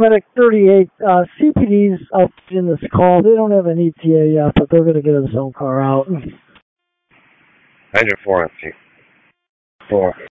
Medic 38, CPD's up in this call. They don't have an ETA yet, but they're going to get a zone car out. 104 on C4.